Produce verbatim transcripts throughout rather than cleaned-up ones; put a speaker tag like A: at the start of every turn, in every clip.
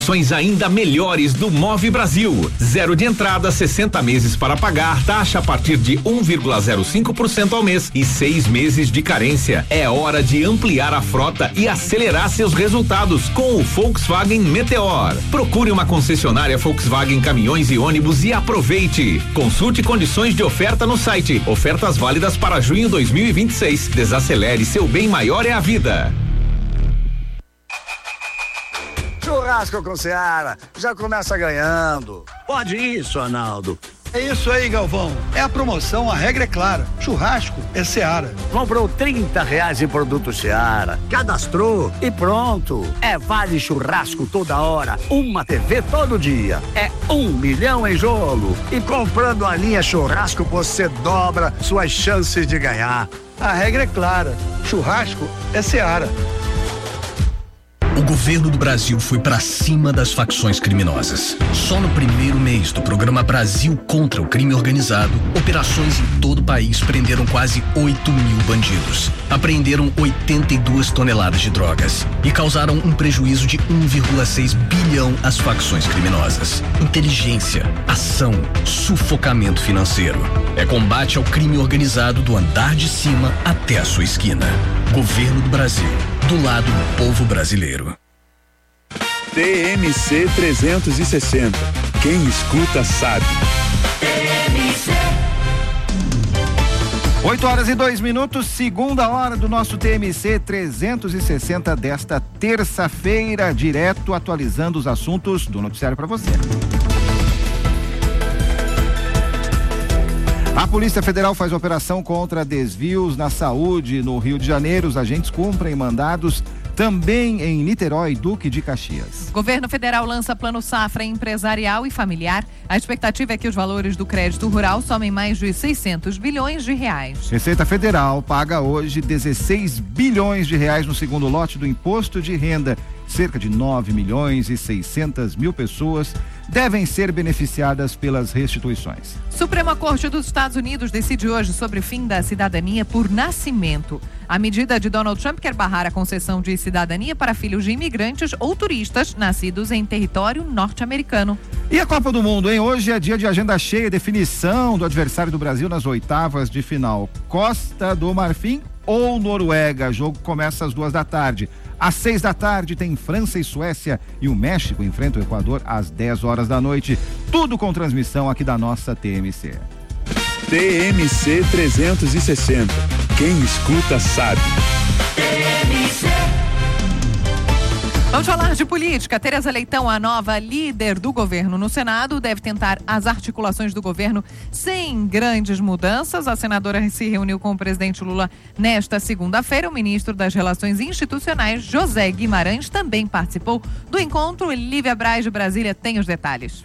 A: ainda melhores do Move Brasil. Zero de entrada, sessenta meses para pagar, taxa a partir de um vírgula zero cinco por cento ao mês e seis meses de carência. É hora de ampliar a frota e acelerar seus resultados com o Volkswagen Meteor. Procure uma concessionária Volkswagen Caminhões e Ônibus e aproveite. Consulte condições de oferta no site. Ofertas válidas para junho dois mil e vinte e seis. Desacelere, seu bem maior é a vida.
B: Churrasco com Seara, já começa ganhando.
C: Pode isso, Arnaldo.
D: É isso aí, Galvão. É a promoção, a regra é clara. Churrasco é Seara.
C: Comprou trinta reais em produto Seara, cadastrou e pronto. É vale churrasco toda hora, uma T V todo dia. É um milhão em jogo. E comprando a linha churrasco, você dobra suas chances de ganhar.
D: A regra é clara. Churrasco é Seara.
E: O governo do Brasil foi pra cima das facções criminosas. Só no primeiro mês do programa Brasil contra o Crime Organizado, operações em todo o país prenderam quase oito mil bandidos. Apreenderam oitenta e duas toneladas de drogas e causaram um prejuízo de um vírgula seis bilhão às facções criminosas. Inteligência, ação, sufocamento financeiro. É combate ao crime organizado do andar de cima até a sua esquina. Governo do Brasil, do lado do povo brasileiro.
F: T M C trezentos e sessenta. Quem escuta sabe.
G: oito horas e dois minutos, segunda hora do nosso T M C trezentos e sessenta desta terça-feira, direto atualizando os assuntos do noticiário para você. A Polícia Federal faz operação contra desvios na saúde no Rio de Janeiro. Os agentes cumprem mandados também em Niterói, Duque de Caxias.
H: Governo Federal lança plano safra empresarial e familiar. A expectativa é que os valores do crédito rural somem mais de seiscentos bilhões de reais.
G: Receita Federal paga hoje dezesseis bilhões de reais no segundo lote do imposto de renda. Cerca de nove milhões e seiscentas mil pessoas devem ser beneficiadas pelas restituições.
H: Suprema Corte dos Estados Unidos decide hoje sobre o fim da cidadania por nascimento. A medida de Donald Trump quer barrar a concessão de cidadania para filhos de imigrantes ou turistas nascidos em território norte-americano.
G: E a Copa do Mundo, hein? Hoje é dia de agenda cheia, definição do adversário do Brasil nas oitavas de final. Costa do Marfim ou Noruega? O jogo começa às duas da tarde. Às seis da tarde tem França e Suécia e o México enfrenta o Equador às dez horas da noite. Tudo com transmissão aqui da nossa T M C.
F: T M C trezentos e sessenta. Quem escuta sabe.
H: T M C. Vamos falar de política. Tereza Leitão, a nova líder do governo no Senado, deve tentar as articulações do governo sem grandes mudanças. A senadora se reuniu com o presidente Lula nesta segunda-feira. O ministro das Relações Institucionais, José Guimarães, também participou do encontro. Lívia Braz, de Brasília, tem os detalhes.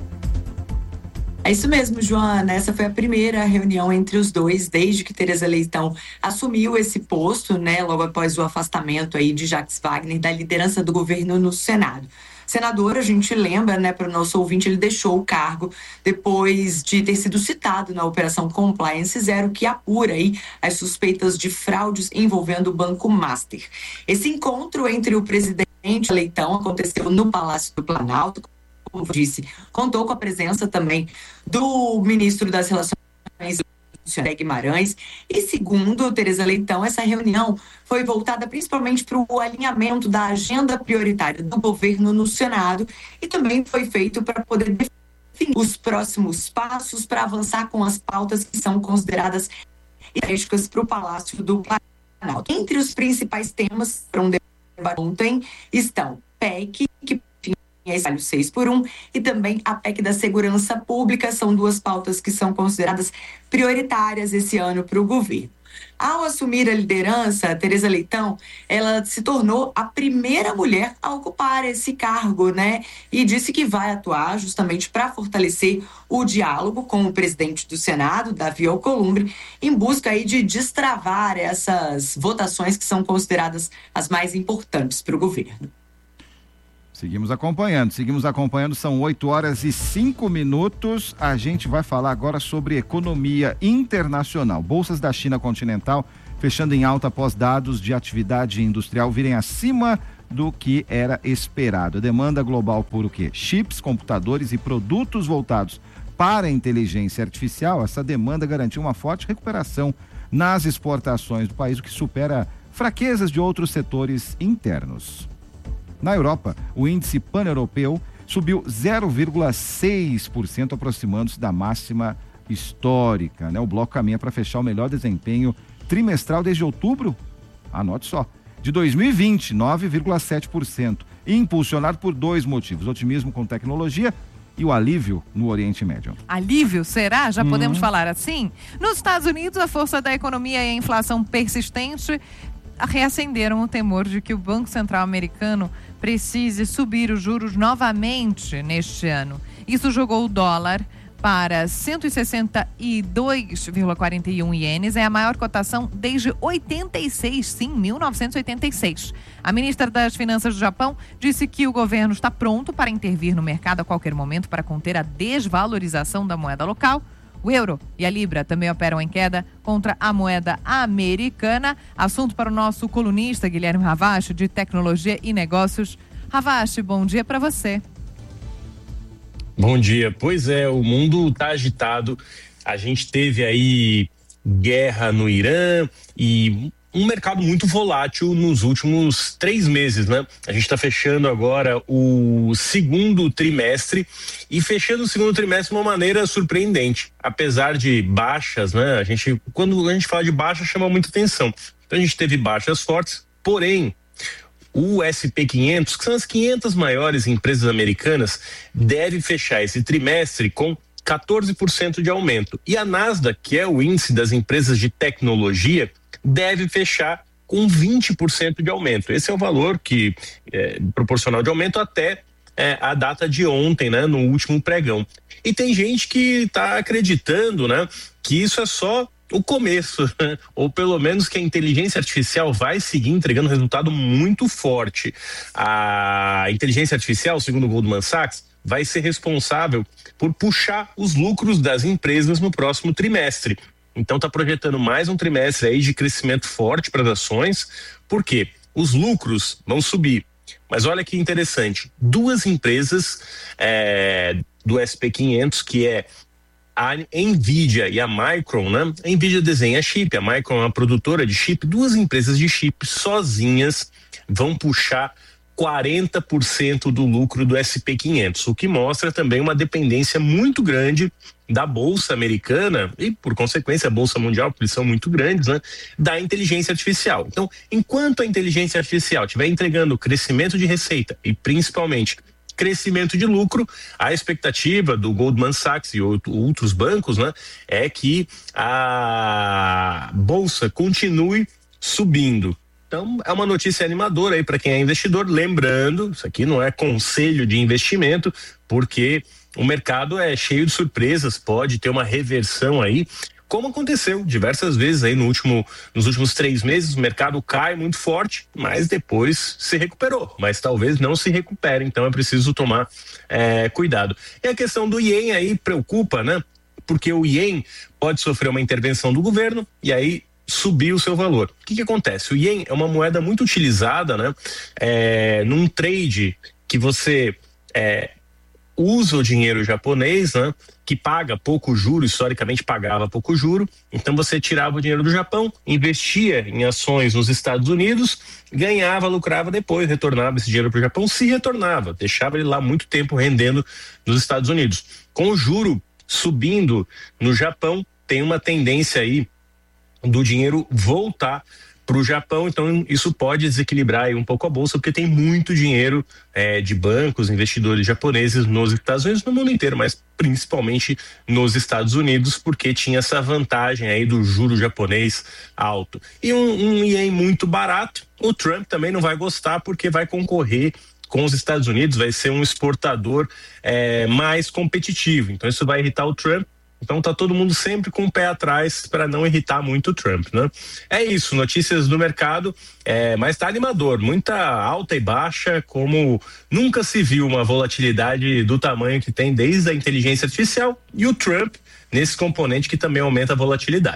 I: É isso mesmo, Joana. Essa foi a primeira reunião entre os dois desde que Tereza Leitão assumiu esse posto, né, logo após o afastamento aí de Jacques Wagner da liderança do governo no Senado. Senador, a gente lembra, né, para o nosso ouvinte, ele deixou o cargo depois de ter sido citado na Operação Compliance Zero, que apura aí as suspeitas de fraudes envolvendo o Banco Master. Esse encontro entre o presidente Leitão aconteceu no Palácio do Planalto. Como eu disse, contou com a presença também do ministro das Relações Institucionais, Guimarães, e segundo Tereza Leitão, essa reunião foi voltada principalmente para o alinhamento da agenda prioritária do governo no Senado e também foi feito para poder definir os próximos passos para avançar com as pautas que são consideradas estratégicas para o Palácio do Planalto. Entre os principais temas para um debate ontem estão P E C, que espalho seis por um, e também a P E C da Segurança Pública. São duas pautas que são consideradas prioritárias esse ano para o governo. Ao assumir a liderança, Tereza Leitão, ela se tornou a primeira mulher a ocupar esse cargo, né? E disse que vai atuar justamente para fortalecer o diálogo com o presidente do Senado, Davi Alcolumbre, em busca aí de destravar essas votações que são consideradas as mais importantes para o governo.
G: Seguimos acompanhando, seguimos acompanhando, são oito horas e cinco minutos. A gente vai falar agora sobre economia internacional. Bolsas da China continental fechando em alta após dados de atividade industrial virem acima do que era esperado. A demanda global por o quê? Chips, computadores e produtos voltados para a inteligência artificial. Essa demanda garantiu uma forte recuperação nas exportações do país, o que supera fraquezas de outros setores internos. Na Europa, o índice pan-europeu subiu zero vírgula seis por cento, aproximando-se da máxima histórica, né? O bloco caminha para fechar o melhor desempenho trimestral desde outubro, anote só, de dois mil e vinte, nove vírgula sete por cento, impulsionado por dois motivos: otimismo com tecnologia e o alívio no Oriente Médio.
H: Alívio, será? Já podemos
G: Uhum.
H: falar assim? Nos Estados Unidos, a força da economia e a inflação persistente reacenderam o temor de que o Banco Central americano precise subir os juros novamente neste ano. Isso jogou o dólar para cento e sessenta e dois vírgula quarenta e um ienes, é a maior cotação desde oitenta e seis, sim, mil novecentos e oitenta e seis. A ministra das Finanças do Japão disse que o governo está pronto para intervir no mercado a qualquer momento para conter a desvalorização da moeda local. O euro e a libra também operam em queda contra a moeda americana. Assunto para o nosso colunista Guilherme Ravache, de Tecnologia e Negócios. Ravache, bom dia para você.
J: Bom dia. Pois é, o mundo está agitado. A gente teve aí guerra no Irã e um mercado muito volátil nos últimos três meses, né? A gente está fechando agora o segundo trimestre e fechando o segundo trimestre de uma maneira surpreendente. Apesar de baixas, né? A gente, quando a gente fala de baixa, chama muita atenção. Então a gente teve baixas fortes, porém o S e P quinhentos, que são as quinhentas maiores empresas americanas, deve fechar esse trimestre com quatorze por cento de aumento. E a Nasdaq, que é o índice das empresas de tecnologia, deve fechar com vinte por cento de aumento. Esse é o valor que é proporcional de aumento até é, a data de ontem, né, no último pregão. E tem gente que está acreditando, né, que isso é só o começo, ou pelo menos que a inteligência artificial vai seguir entregando resultado muito forte. A inteligência artificial, segundo o Goldman Sachs, vai ser responsável por puxar os lucros das empresas no próximo trimestre. Então está projetando mais um trimestre aí de crescimento forte para as ações, porque os lucros vão subir. Mas olha que interessante, duas empresas é, do S e P quinhentos, que é a Nvidia e a Micron, né? A Nvidia desenha chip, a Micron é uma produtora de chip, duas empresas de chip sozinhas vão puxar quarenta por cento do lucro do S e P quinhentos, o que mostra também uma dependência muito grande da Bolsa Americana e, por consequência, a Bolsa Mundial, porque eles são muito grandes, né? Da inteligência artificial. Então, enquanto a inteligência artificial estiver entregando crescimento de receita e, principalmente, crescimento de lucro, a expectativa do Goldman Sachs e outros bancos, né, é que a bolsa continue subindo. Então, é uma notícia animadora aí para quem é investidor. Lembrando, isso aqui não é conselho de investimento, porque o mercado é cheio de surpresas, pode ter uma reversão aí, como aconteceu diversas vezes aí no último, nos últimos três meses. O mercado cai muito forte, mas depois se recuperou, mas talvez não se recupere, então é preciso tomar é, cuidado. E a questão do ien aí preocupa, né? Porque o ien pode sofrer uma intervenção do governo e aí subir o seu valor. O que que acontece? O ien é uma moeda muito utilizada, né? É, num trade que você é, usa o dinheiro japonês, né, que paga pouco juro, historicamente pagava pouco juro, então você tirava o dinheiro do Japão, investia em ações nos Estados Unidos, ganhava, lucrava, depois retornava esse dinheiro para o Japão, se retornava, deixava ele lá muito tempo rendendo nos Estados Unidos. Com o juro subindo no Japão, tem uma tendência aí do dinheiro voltar para o Japão, então isso pode desequilibrar aí um pouco a bolsa, porque tem muito dinheiro é, de bancos, investidores japoneses nos Estados Unidos, no mundo inteiro, mas principalmente nos Estados Unidos, porque tinha essa vantagem aí do juro japonês alto. E um, um ien muito barato, o Trump também não vai gostar, porque vai concorrer com os Estados Unidos, vai ser um exportador é, mais competitivo, então isso vai irritar o Trump. Então tá todo mundo sempre com o pé atrás para não irritar muito o Trump, né? É isso, notícias do mercado, é, mas tá animador, muita alta e baixa, como nunca se viu uma volatilidade do tamanho que tem desde a inteligência artificial e o Trump nesse componente que também aumenta a volatilidade.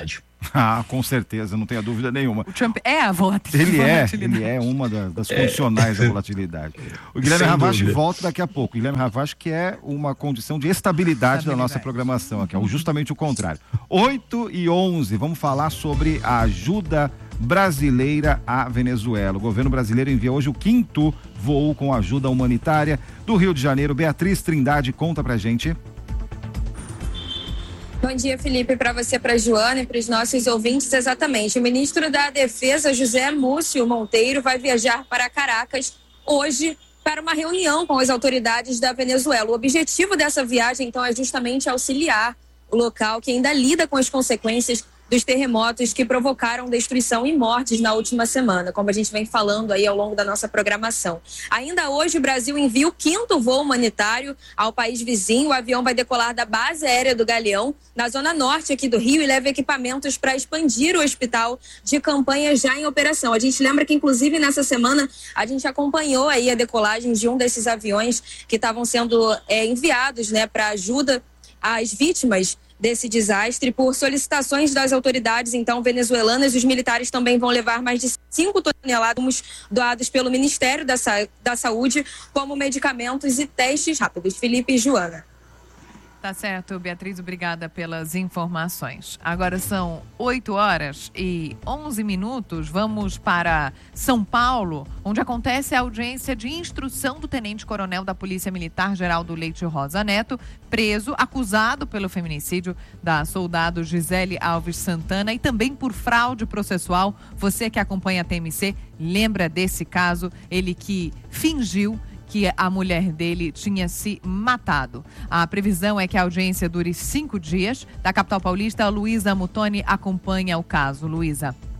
G: Ah, com certeza, não tenha dúvida nenhuma.
H: O Trump é a volatilidade.
G: Ele é, ele é uma da, das condicionais é. da volatilidade. O Guilherme Ravache volta daqui a pouco. O Guilherme Ravache que é uma condição de estabilidade, estabilidade. da nossa programação aqui, é justamente o contrário. oito e onze, vamos falar sobre a ajuda brasileira à Venezuela. O governo brasileiro envia hoje o quinto voo com ajuda humanitária do Rio de Janeiro. Beatriz Trindade, conta pra gente.
K: Bom dia, Felipe, para você, para a Joana e para os nossos ouvintes. Exatamente. O ministro da Defesa, José Múcio Monteiro, vai viajar para Caracas hoje para uma reunião com as autoridades da Venezuela. O objetivo dessa viagem, então, é justamente auxiliar o local que ainda lida com as consequências dos terremotos que provocaram destruição e mortes na última semana, como a gente vem falando aí ao longo da nossa programação. Ainda hoje, o Brasil envia o quinto voo humanitário ao país vizinho. O avião vai decolar da base aérea do Galeão, na zona norte aqui do Rio, e leva equipamentos para expandir o hospital de campanha já em operação. A gente lembra que, inclusive, nessa semana, a gente acompanhou aí a decolagem de um desses aviões que estavam sendo é, enviados, né, para ajuda às vítimas desse desastre. Por solicitações das autoridades, então, venezuelanas, os militares também vão levar mais de cinco toneladas doados pelo Ministério da, Sa- da Saúde, como medicamentos e testes rápidos. Felipe e Joana.
H: Tá certo, Beatriz, obrigada pelas informações. Agora são oito horas e onze minutos. Vamos para São Paulo, onde acontece a audiência de instrução do tenente-coronel da Polícia Militar, Geraldo Leite Rosa Neto, preso, acusado pelo feminicídio da soldado Gisele Alves Santana e também por fraude processual. Você que acompanha a T M C, lembra desse caso? Ele que fingiu que a mulher dele tinha se matado. A previsão é que a audiência dure cinco dias. Da capital paulista, Luísa Mutoni acompanha o caso. Luísa.